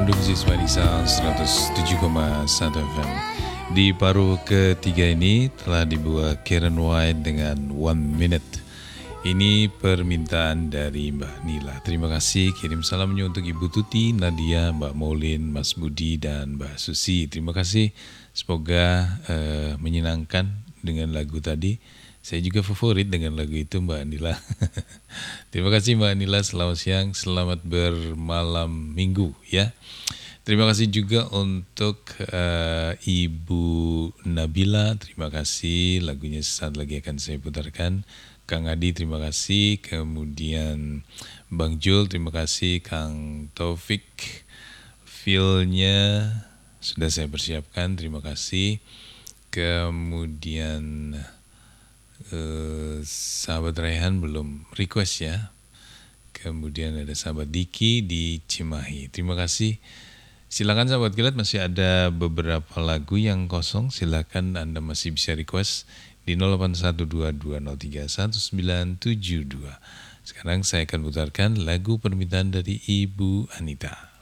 Bandung Ziswa Nisa 107,1 FM. Di paruh ketiga ini telah dibuat Karen White dengan 1 Minute. Ini permintaan dari Mbak Nila. Terima kasih, kirim salamnya untuk Ibu Tuti, Nadia, Mbak Maulin, Mas Budi, dan Mbak Susi. Terima kasih, semoga menyenangkan dengan lagu tadi. Saya juga favorit dengan lagu itu, Mbak Nila. Terima kasih Mbak Nila, selamat siang, selamat bermalam minggu ya. Terima kasih juga untuk Ibu Nabila, terima kasih, lagunya sesaat lagi akan saya putarkan. Kang Adi terima kasih, kemudian Bang Jul terima kasih, Kang Taufik feel-nya sudah saya persiapkan, terima kasih. Kemudian sahabat Raihan belum request ya. Kemudian ada sahabat Diki di Cimahi, terima kasih. Silakan sahabat Kilat, masih ada beberapa lagu yang kosong, silakan Anda masih bisa request di 081220311972. Sekarang saya akan putarkan lagu permintaan dari Ibu Anita.